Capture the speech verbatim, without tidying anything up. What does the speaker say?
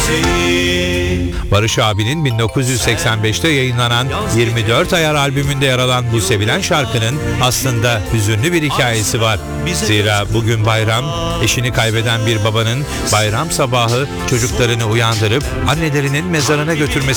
Barış abinin bin dokuz yüz seksen beşte yayınlanan yirmi dört Ayar albümünde yer alan bu sevilen şarkının aslında hüzünlü bir hikayesi var. Zira bugün bayram, eşini kaybeden bir babanın bayram sabahı çocuklarını uyandırıp annelerinin mezarına götürmesi